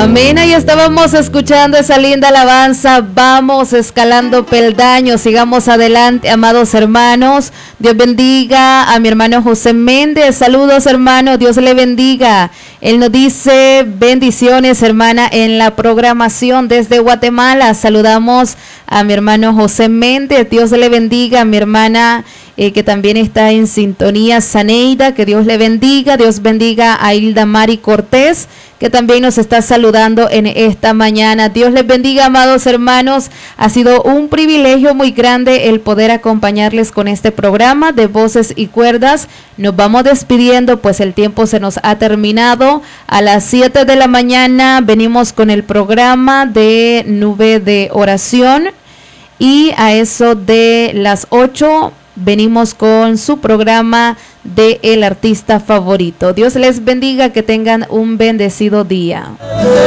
Amén, ahí estábamos escuchando esa linda alabanza. Vamos escalando peldaños, sigamos adelante, amados hermanos. Dios bendiga a mi hermano José Méndez. Saludos, hermano, Dios le bendiga. Él nos dice bendiciones, hermana, en la programación desde Guatemala. Saludamos a mi hermano José Méndez. Dios le bendiga a mi hermana que también está en sintonía, Zaneida, que Dios le bendiga. Dios bendiga a Hilda Mari Cortés, que también nos está saludando en esta mañana. Dios les bendiga, amados hermanos. Ha sido un privilegio muy grande el poder acompañarles con este programa de Voces y Cuerdas. Nos vamos despidiendo, pues el tiempo se nos ha terminado. A las 7 de la mañana venimos con el programa de Nube de Oración, y a eso de las 8 venimos con su programa de El Artista Favorito. Dios les bendiga, que tengan un bendecido día.